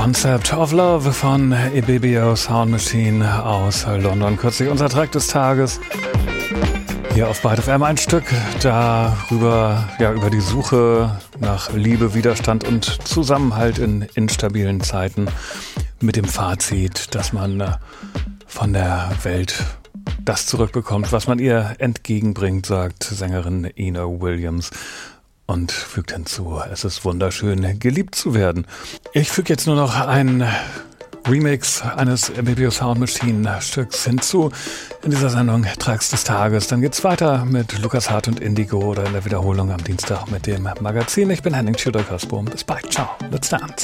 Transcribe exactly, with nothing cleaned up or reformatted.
Concept of Love von Ebebio Sound Machine aus London. Kürzlich unser Track des Tages. Hier auf Byte F M ein Stück darüber, ja, über die Suche nach Liebe, Widerstand und Zusammenhalt in instabilen Zeiten. Mit dem Fazit, dass man von der Welt das zurückbekommt, was man ihr entgegenbringt, sagt Sängerin Ina Williams. Und fügt hinzu, es ist wunderschön, geliebt zu werden. Ich füge jetzt nur noch einen Remix eines Ebebio Sound Machine Stücks hinzu in dieser Sendung Tracks des Tages. Dann geht's weiter mit Lukas Hart und Indigo oder in der Wiederholung am Dienstag mit dem Magazin. Ich bin Henning Schüder-Kasbohm. Bis bald. Ciao. Let's dance.